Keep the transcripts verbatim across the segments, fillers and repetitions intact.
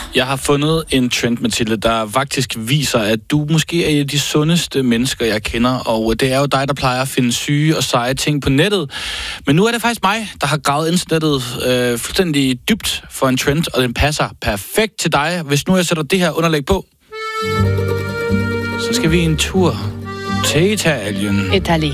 Jeg har fundet en trend, Mathilde, der faktisk viser, at du måske er en af de sundeste mennesker, jeg kender. Og det er jo dig, der plejer at finde syge og seje ting på nettet. Men nu er det faktisk mig, der har gravet internettet øh, fuldstændig dybt for en trend, og den passer perfekt til dig. Hvis nu jeg sætter det her underlæg på, så skal vi en tur til Italien. Italien.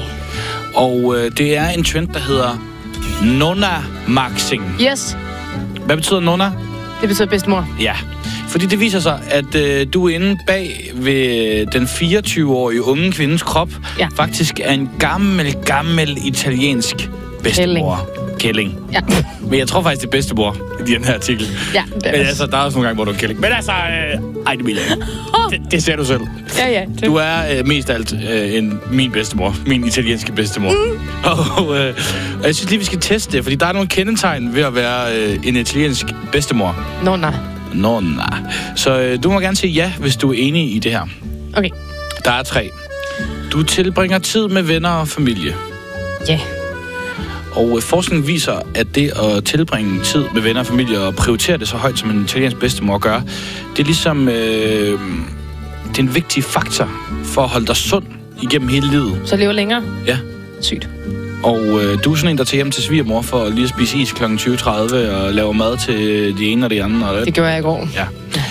Og øh, det er en trend, der hedder nonna-maxing. Yes. Hvad betyder nonna? Det betyder bedstemor. Ja, fordi det viser sig, at øh, du inde bag ved den fireogtyve-årige unge kvindes krop ja. faktisk er en gammel, gammel italiensk bedstemor. Kælling. Ja. Men jeg tror faktisk, det er bedstemor i den her artikel. Ja, det er Men altså, der er også nogle gange, hvor du er kælling. Men altså, øh, ej, det vil jeg det, det ser du selv. Ja, ja. Det. Du er øh, mest alt øh, en, min bedstemor. Min italienske bedstemor. Mm. Og, øh, og jeg synes lige, vi skal teste det, fordi der er nogle kendetegn ved at være øh, en italiensk bedstemor. Nå, nej. Nå, nej. Så øh, du må gerne sige ja, hvis du er enig i det her. Okay. Der er tre. Du tilbringer tid med venner og familie. Ja. Yeah. Og øh, forskningen viser, at det at tilbringe tid med venner og familie og prioritere det så højt, som en italiensk bedstemor gør, det er ligesom... Øh, det er en vigtig faktor for at holde dig sund igennem hele livet. Så lever længere? Ja. Sygt. Og øh, du er sådan en, der tager hjem til svigermor for lige at spise is klokken tyve tredive og lave mad til de ene og de andre. Og det gjorde jeg i går. Ja.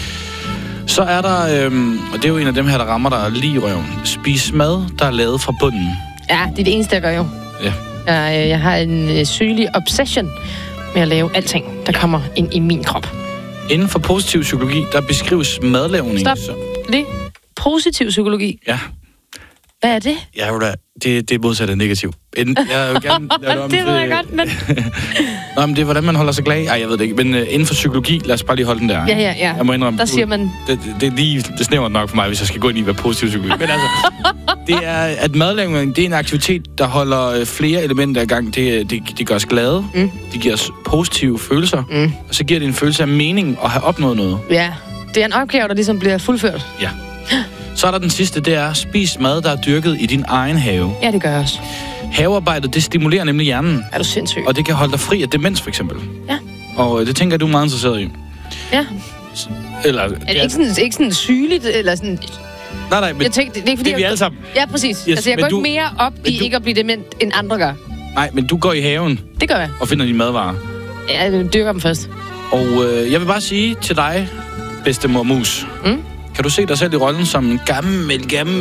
Så er der, øhm, og det er jo en af dem her, der rammer dig lige i røven. Spis mad, der er lavet fra bunden. Ja, det er det eneste, jeg gør jo. Ja. Jeg, jeg har en sygelig obsession med at lave alting, der kommer ind i min krop. Inden for positiv psykologi, der beskrives madlavning. Stop. Det positiv psykologi? Ja. Hvad er det? Ja, det, det er modsat af negativ. En, jeg vil gerne lave det om det ved til, jeg godt, men... Nå, men det er, hvordan man holder sig glad. Ej, jeg ved det ikke. Men uh, inden for psykologi, lad os bare lige holde den der. Ja, ja, ja. Jeg må indrømme, der siger man... Det, det, det er lige det snævert nok for mig, hvis jeg skal gå ind i, hvad positiv psykologi. Men altså, det er, at madlavning, det er en aktivitet, der holder flere elementer i gang. Det, det, det gør os glade. Mm. Det giver os positive følelser. Mm. Og så giver det en følelse af mening at have opnået noget. Ja, det er en opgave, der ligesom bliver fuldført. Ja. Så er der den sidste, det er, spis mad, der er dyrket i din egen have. Ja, det gør jeg også. Havearbejdet, det stimulerer nemlig hjernen. Er du sindssyg? Og det kan holde dig fri af demens, for eksempel. Ja. Og øh, det tænker jeg, du er meget interesseret i. Ja. Eller... Er det ikke sådan, ikke sådan sygeligt, eller sådan... Nej, nej, men jeg tænkte, det er ikke, fordi det er vi jeg... alle sammen. Ja, præcis. Yes, altså, jeg går du... ikke mere op i du... ikke at blive dement, end andre gør. Nej, men du går i haven. Det gør jeg. Og finder dine madvarer. Ja, jeg dyrker dem først. Og øh, jeg vil bare sige til dig, bedstemor Mus. Mm? Kan du se dig selv i rollen som en gammel, gammel